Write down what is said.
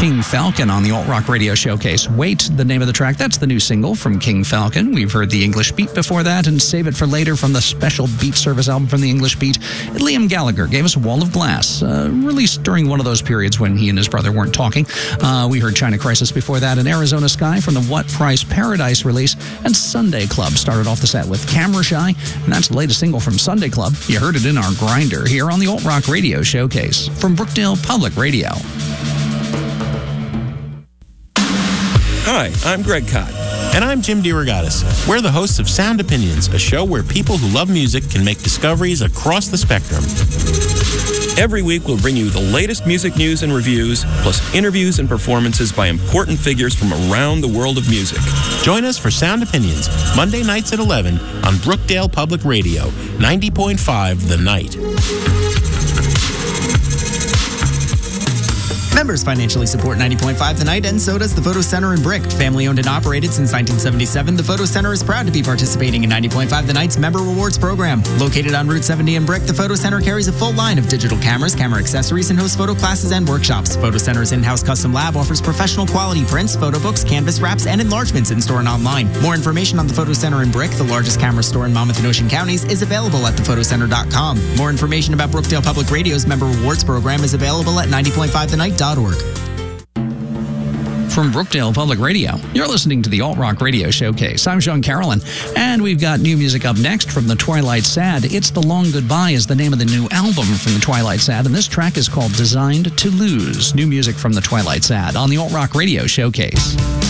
King Falcon on the Alt Rock Radio Showcase. Wait, the name of the track. That's the new single from King Falcon. We've heard the English Beat before that, and Save It for Later from the special Beat Service album from the English Beat. And Liam Gallagher gave us Wall of Glass, released during one of those periods when he and his brother weren't talking. We heard China Crisis before that, and Arizona Sky from the What Price Paradise release. And Sunday Club started off the set with Camera Shy, and that's the latest single from Sunday Club. You heard it in our grinder here on the Alt Rock Radio Showcase from Brookdale Public Radio. Hi, I'm Greg Kot. And I'm Jim DeRogatis. We're the hosts of Sound Opinions, a show where people who love music can make discoveries across the spectrum. Every week, we'll bring you the latest music news and reviews, plus interviews and performances by important figures from around the world of music. Join us for Sound Opinions, Monday nights at 11 on Brookdale Public Radio, 90.5 The Night. Members financially support 90.5 The Night, and so does the Photo Center in Brick. Family owned and operated since 1977, the Photo Center is proud to be participating in 90.5 The Night's Member Rewards program. Located on Route 70 in Brick, the Photo Center carries a full line of digital cameras, camera accessories, and hosts photo classes and workshops. Photo Center's in-house custom lab offers professional quality prints, photo books, canvas wraps, and enlargements in-store and online. More information on the Photo Center in Brick, the largest camera store in Monmouth and Ocean counties, is available at thephotocenter.com. More information about Brookdale Public Radio's Member Rewards program is available at 90.5thenight.org. From Brookdale Public Radio, you're listening to the Alt Rock Radio Showcase. I'm Sean Carolyn, and we've got new music up next from the Twilight Sad. It's the Long Goodbye is the name of the new album from the Twilight Sad, and this track is called Designed to Lose. New music from the Twilight Sad on the Alt Rock Radio Showcase.